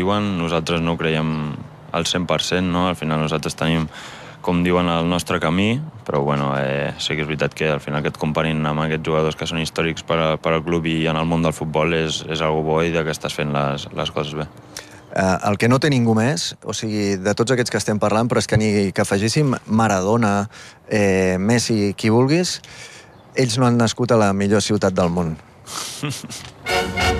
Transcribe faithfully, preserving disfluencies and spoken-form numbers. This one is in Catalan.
diuen, nosaltres no ho creiem al cent per cent, no? Al final nosaltres tenim, com diuen, el nostre camí, però bueno, eh, sí que és veritat que al final que et comparin amb aquests jugadors que són històrics per, a, per al club i en el món del futbol és, és algo bo i que estàs fent les, les coses bé. Uh, el que no té ningú més, o sigui, de tots aquests que estem parlant, però és que ni que afegíssim Maradona, eh, Messi, qui vulguis, ells no han nascut a la millor ciutat del món.